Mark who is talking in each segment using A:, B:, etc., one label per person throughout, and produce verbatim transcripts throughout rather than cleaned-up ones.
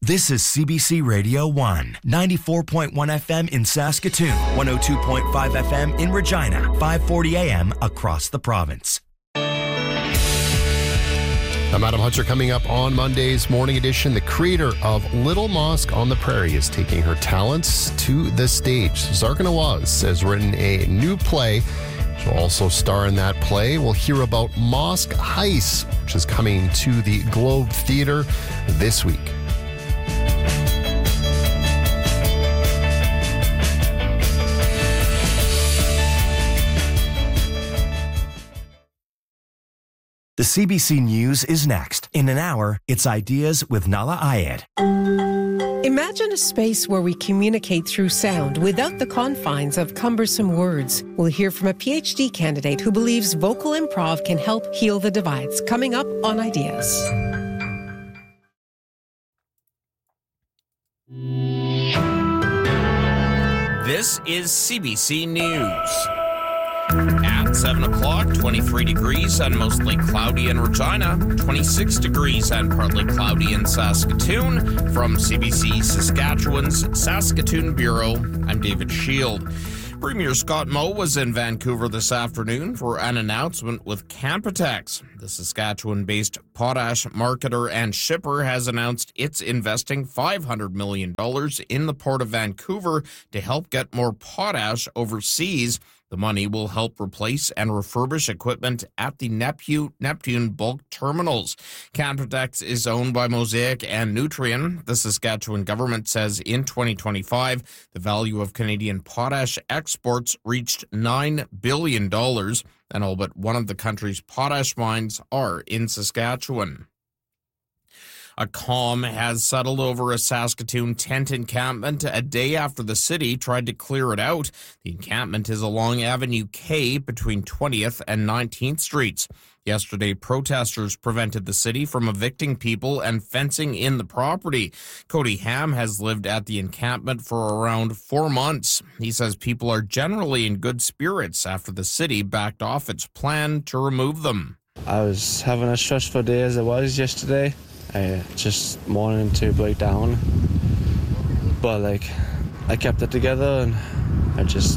A: This is C B C Radio one, ninety-four point one F M in Saskatoon, one oh two point five F M in Regina, five forty A M across the province.
B: I'm Adam Hunter. Coming up on Monday's Morning Edition, the creator of Little Mosque on the Prairie is taking her talents to the stage. Zarka Nawaz has written a new play. She'll also star in that play. We'll hear about Mosque Heist, which is coming to the Globe Theatre this week.
A: The C B C News is next. In an hour, it's Ideas with Nala Ayed.
C: Imagine a space where we communicate through sound without the confines of cumbersome words. We'll hear from a P H D candidate who believes vocal improv can help heal the divides. Coming up on Ideas.
D: This is C B C News. At seven o'clock, twenty-three degrees and mostly cloudy in Regina, twenty-six degrees and partly cloudy in Saskatoon. From C B C Saskatchewan's Saskatoon Bureau, I'm David Shield. Premier Scott Moe was in Vancouver this afternoon for an announcement with Canpotex. The Saskatchewan-based potash marketer and shipper has announced it's investing five hundred million dollars in the Port of Vancouver to help get more potash overseas. The money will help replace and refurbish equipment at the Neptune, Neptune bulk terminals. Canpotex is owned by Mosaic and Nutrien. The Saskatchewan government says in twenty twenty-five, the value of Canadian potash exports reached nine billion dollars, and all but one of the country's potash mines are in Saskatchewan. A calm has settled over a Saskatoon tent encampment a day after the city tried to clear it out. The encampment is along Avenue K between twentieth and nineteenth Streets. Yesterday, protesters prevented the city from evicting people and fencing in the property. Cody Ham has lived at the encampment for around four months. He says people are generally in good spirits after the city backed off its plan to remove them.
E: I was having a stressful day as it was yesterday. I just wanted to break down, but like I kept it together and I just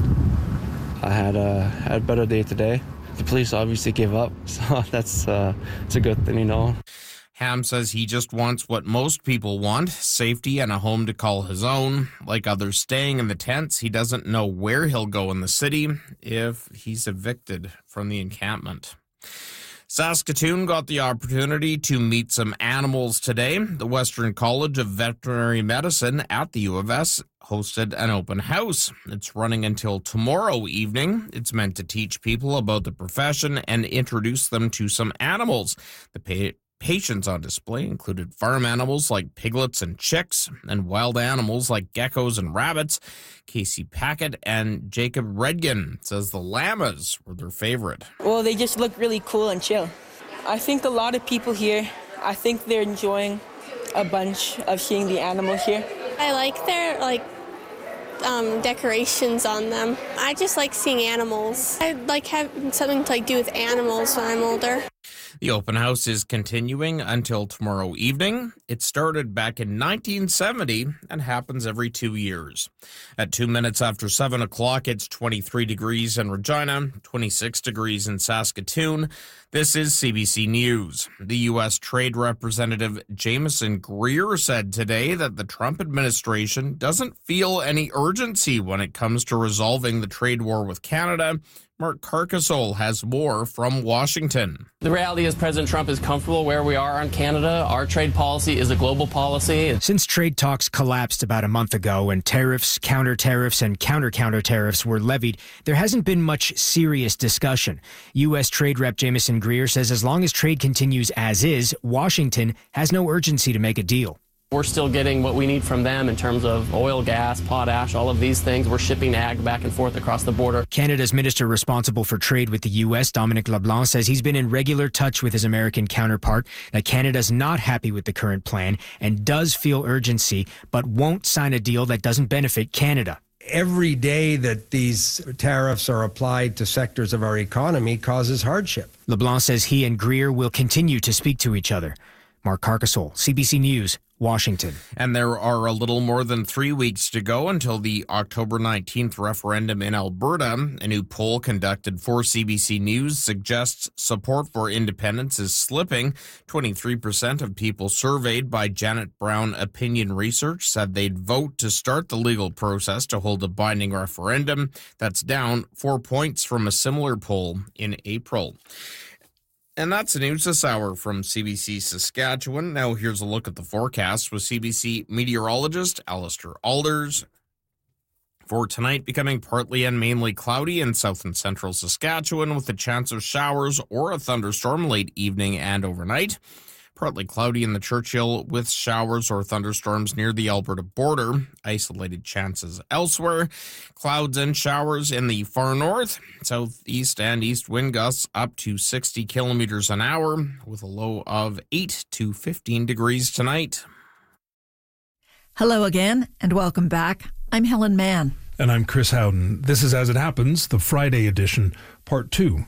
E: I had a had a better day today. The police obviously gave up, so that's uh, it's a good thing, you know.
D: Ham says he just wants what most people want, safety and a home to call his own. Like others staying in the tents, he doesn't know where he'll go in the city if he's evicted from the encampment. Saskatoon got the opportunity to meet some animals today. The Western College of Veterinary Medicine at the U of S hosted an open house. It's running until tomorrow evening. It's meant to teach people about the profession and introduce them to some animals. The pa- patients on display included farm animals like piglets and chicks, and wild animals like geckos and rabbits. Casey Packett and Jacob Redgen says the llamas were their favorite.
F: Well, they just look really cool and chill. I think a lot of people here, I think they're enjoying a bunch of seeing the animals here.
G: I like their like um, decorations on them. I just like seeing animals. I like having something to like do with animals when I'm older.
D: The open house is continuing until tomorrow evening. It started back in nineteen seventy and happens every two years. At two minutes after seven o'clock, it's twenty-three degrees in Regina, twenty-six degrees in Saskatoon. This is C B C News. The U S Trade Representative Jameson Greer said today that the Trump administration doesn't feel any urgency when it comes to resolving the trade war with Canada. Mark Carcasole has more from Washington.
H: The reality is President Trump is comfortable where we are on Canada. Our trade policy is a global policy.
I: Since trade talks collapsed about a month ago and tariffs, counter-tariffs, and counter-counter-tariffs were levied, there hasn't been much serious discussion. U S Trade Rep Jameson Greer says as long as trade continues as is, Washington has no urgency to make a deal.
H: We're still getting what we need from them in terms of oil, gas, potash, all of these things. We're shipping ag back and forth across the border.
I: Canada's minister responsible for trade with the U S, Dominic LeBlanc, says he's been in regular touch with his American counterpart, that Canada's not happy with the current plan and does feel urgency, but won't sign a deal that doesn't benefit Canada.
J: Every day that these tariffs are applied to sectors of our economy causes hardship.
I: LeBlanc says he and Greer will continue to speak to each other. Mark Carcasole, C B C News, Washington.
D: And there are a little more than three weeks to go until the October nineteenth referendum in Alberta. A new poll conducted for C B C News suggests support for independence is slipping. twenty-three percent of people surveyed by Janet Brown Opinion Research said they'd vote to start the legal process to hold a binding referendum. That's down four points from a similar poll in April. And that's the news this hour from C B C Saskatchewan. Now here's a look at the forecast with C B C meteorologist Alistair Alders. For tonight, becoming partly and mainly cloudy in south and central Saskatchewan with a chance of showers or a thunderstorm late evening and overnight. Partly cloudy in the Churchill with showers or thunderstorms near the Alberta border. Isolated chances elsewhere. Clouds and showers in the far north. Southeast and east wind gusts up to sixty kilometers an hour with a low of eight to fifteen degrees tonight.
K: Hello again and welcome back. I'm Helen Mann.
L: And I'm Chris Howden. This is As It Happens, the Friday edition, part two.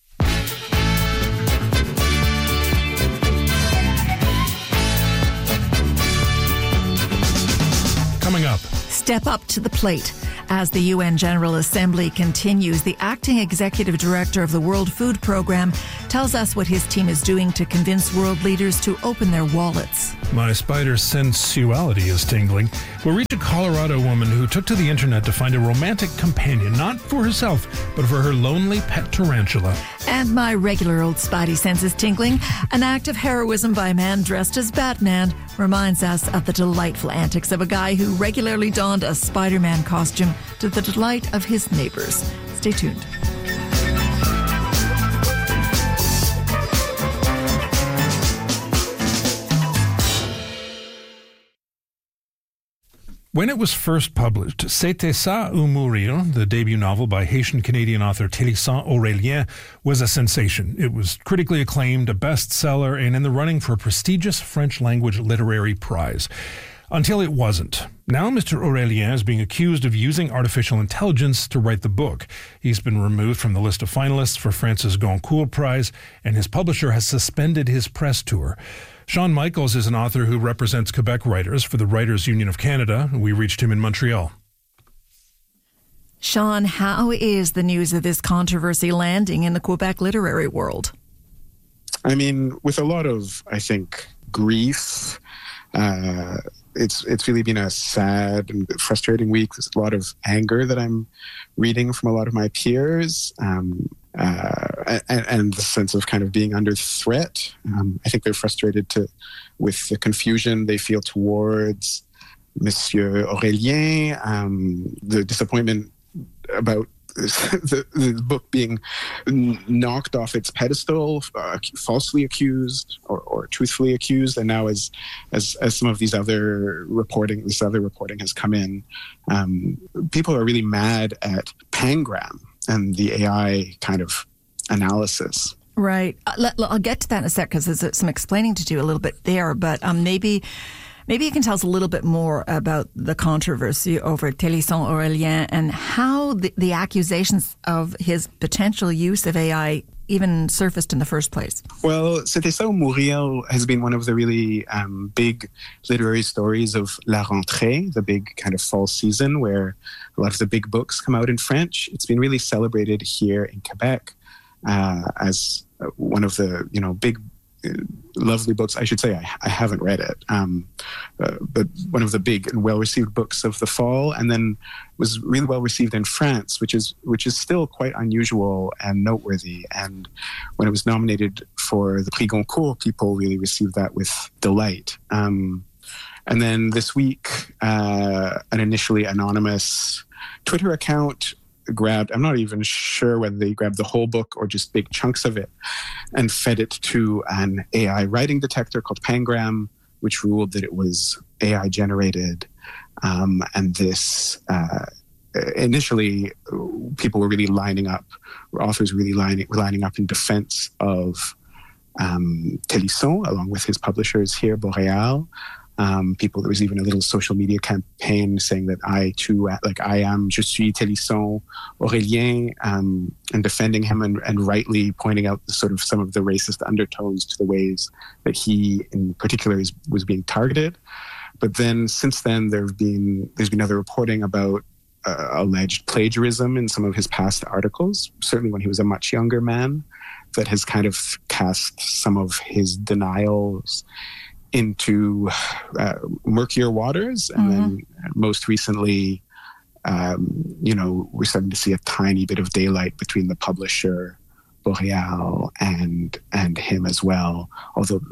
L: Coming up.
K: Step up to the plate. As the U N General Assembly continues, the acting executive director of the World Food Programme tells us what his team is doing to convince world leaders to open their wallets.
L: My spider sensuality is tingling. We'll reach a Colorado woman who took to the internet to find a romantic companion, not for herself, but for her lonely pet tarantula.
K: And my regular old spidey sense is tingling. An act of heroism by a man dressed as Batman reminds us of the delightful antics of a guy who regularly donned a Spider-Man costume to the delight of his neighbors. Stay tuned.
L: When it was first published, C'était ça ou mourir, the debut novel by Haitian-Canadian author Télissant Aurélien, was a sensation. It was critically acclaimed, a bestseller, and in the running for a prestigious French-language literary prize. Until it wasn't. Now Mister Aurélien is being accused of using artificial intelligence to write the book. He's been removed from the list of finalists for France's Goncourt Prize, and his publisher has suspended his press tour. Sean Michaels is an author who represents Quebec writers for the Writers' Union of Canada. We reached him in Montreal.
K: Sean, how is the news of this controversy landing in the Quebec literary world?
M: I mean, with a lot of, I think, grief. Uh, it's it's really been a sad and frustrating week. There's a lot of anger that I'm reading from a lot of my peers. Um, Uh, and, and the sense of kind of being under threat. Um, I think they're frustrated to, with the confusion they feel towards Monsieur Aurélien, um, the disappointment about the, the book being knocked off its pedestal, uh, falsely accused or, or truthfully accused, and now as as as some of these other reporting, this other reporting has come in, um, people are really mad at Pangram and the A I kind of analysis.
K: Right. Uh, let, I'll get to that in a sec because there's some explaining to do a little bit there. But um, maybe maybe you can tell us a little bit more about the controversy over Télissant Aurélien and how the, the accusations of his potential use of A I even surfaced in the first place.
M: Well, C'était ça ou mourir has been one of the really um, big literary stories of La Rentrée, the big kind of fall season where a lot of the big books come out in French. It's been really celebrated here in Quebec uh, as one of the, you know, big, uh, lovely books. I should say I, I haven't read it, um, uh, but one of the big and well-received books of the fall, and then was really well-received in France, which is which is still quite unusual and noteworthy. And when it was nominated for the Prix Goncourt, people really received that with delight. Um, And then this week, uh, an initially anonymous Twitter account grabbed, I'm not even sure whether they grabbed the whole book or just big chunks of it, and fed it to an A I writing detector called Pangram, which ruled that it was A I generated. Um, and this, uh, initially, people were really lining up, authors were really lining, were lining up in defense of um, Télissant, along with his publishers here, Boréal. Um, people, there was even a little social media campaign saying that I too, like I am, je suis Télisson Aurélien, um, and defending him and, and rightly pointing out the sort of some of the racist undertones to the ways that he in particular is, was being targeted. But then since then, there have been, there's been other reporting about uh, alleged plagiarism in some of his past articles, certainly when he was a much younger man, that has kind of cast some of his denials into uh, murkier waters. And mm-hmm. then most recently, um, you know, we're starting to see a tiny bit of daylight between the publisher, Boreal, and and him as well, although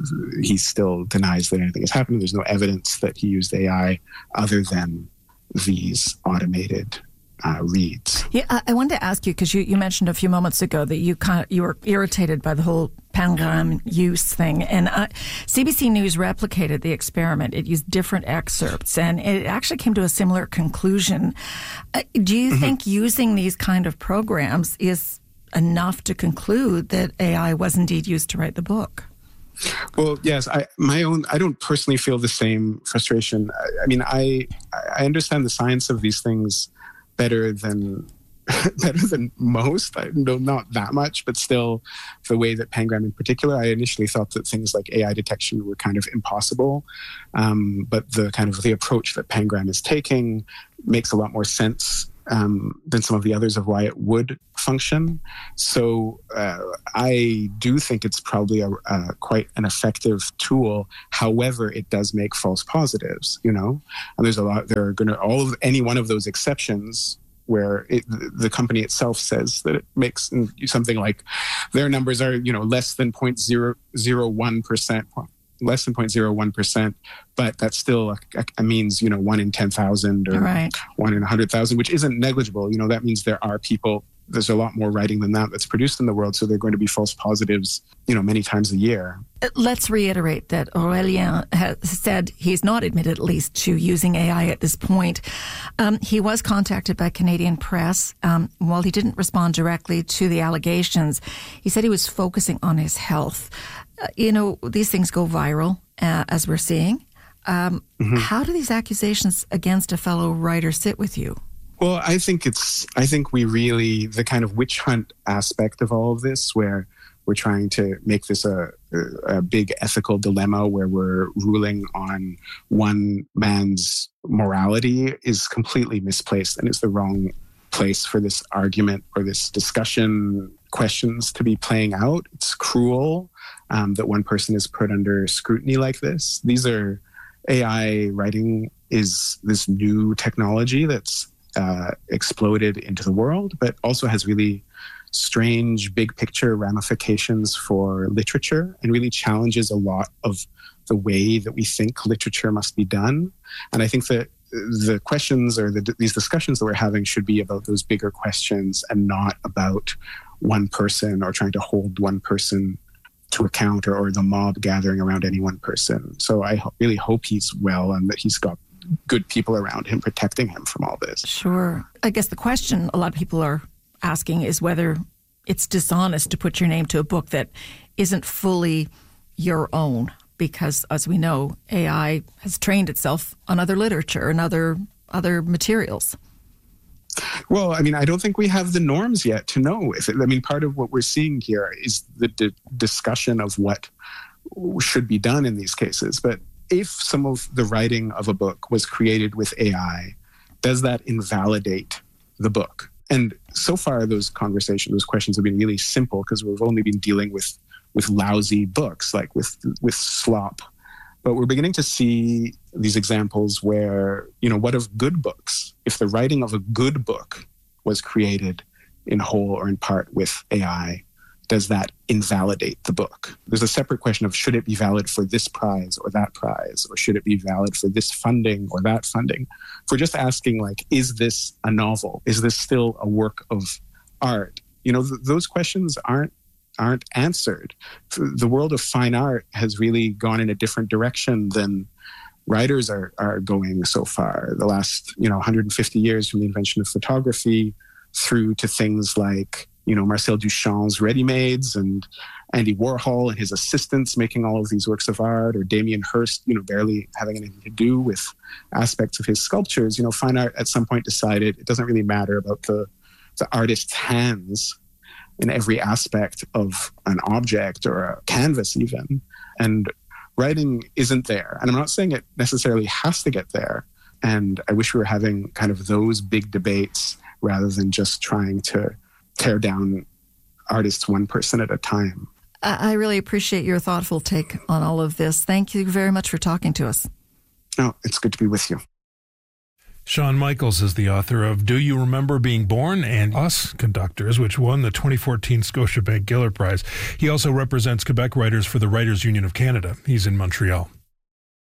M: he still denies that anything has happened. There's no evidence that he used A I other than these automated Uh, reads.
K: Yeah, I, I wanted to ask you, because you, you mentioned a few moments ago that you kind of, you were irritated by the whole Pangram use thing, and uh, C B C News replicated the experiment. It used different excerpts, and it actually came to a similar conclusion. Uh, do you mm-hmm. think using these kind of programs is enough to conclude that A I was indeed used to write the book?
M: Well, yes, I my own. I don't personally feel the same frustration. I, I mean, I I understand the science of these things better than better than most. I know not that much, but still, the way that Pangram in particular, I initially thought that things like A I detection were kind of impossible. Um, but the kind of the approach that Pangram is taking makes a lot more sense um, than some of the others of why it would function. So uh, I do think it's probably a, a quite an effective tool. However, it does make false positives, you know, and there's a lot, there are going to, all of any one of those exceptions where it, the company itself says that it makes something like their numbers are, you know, less than zero point zero zero one percent, less than zero point zero one percent, but that's still a, a means, you know, one in ten thousand or right. one in one hundred thousand, which isn't negligible. You know, that means there are people, there's a lot more writing than that that's produced in the world, so they're going to be false positives, you know, many times a year.
K: Let's reiterate that Aurélien has said he's not admitted, at least, to using A I at this point. Um, he was contacted by Canadian Press. Um, while he didn't respond directly to the allegations, he said he was focusing on his health. Uh, you know, these things go viral, uh, as we're seeing. Um, mm-hmm. How do these accusations against a fellow writer sit with you?
M: Well, I think it's, I think we really, the kind of witch hunt aspect of all of this, where we're trying to make this a, a big ethical dilemma where we're ruling on one man's morality, is completely misplaced, and it's the wrong place for this argument or this discussion questions to be playing out. It's cruel um, that one person is put under scrutiny like this. These are, A I writing is this new technology that's uh, exploded into the world, but also has really strange big picture ramifications for literature and really challenges a lot of the way that we think literature must be done. And I think that the questions or the, these discussions that we're having should be about those bigger questions and not about one person or trying to hold one person to account, or, or the mob gathering around any one person. So I ho- really hope he's well and that he's got good people around him protecting him from all this.
K: Sure. I guess the question a lot of people are asking is whether it's dishonest to put your name to a book that isn't fully your own, because as we know, A I has trained itself on other literature and other other materials.
M: Well, I mean, I don't think we have the norms yet to know if it, I mean, part of what we're seeing here is the d- discussion of what should be done in these cases. But if some of the writing of a book was created with A I, does that invalidate the book? And so far, those conversations, those questions have been really simple because we've only been dealing with, with lousy books, like with with slop. But we're beginning to see these examples where, you know, what of good books? If the writing of a good book was created in whole or in part with A I, does that invalidate the book? There's a separate question of should it be valid for this prize or that prize, or should it be valid for this funding or that funding? If we're just asking, like, is this a novel? Is this still a work of art? You know, th- those questions aren't aren't answered. The world of fine art has really gone in a different direction than writers are are going so far. The last, you know, one hundred fifty years, from the invention of photography through to things like, you know, Marcel Duchamp's ready-mades and Andy Warhol and his assistants making all of these works of art, or Damien Hirst, you know, barely having anything to do with aspects of his sculptures. You know, fine art at some point decided it doesn't really matter about the, the artist's hands in every aspect of an object or a canvas even. And writing isn't there. And I'm not saying it necessarily has to get there. And I wish we were having kind of those big debates rather than just trying to tear down artists one person at a time.
K: I really appreciate your thoughtful take on all of this. Thank you very much for talking to us.
M: Oh, it's good to be with you.
L: Sean Michaels is the author of Do You Remember Being Born and Us Conductors, which won the twenty fourteen Scotiabank Giller Prize. He also represents Quebec writers for the Writers' Union of Canada. He's in Montreal.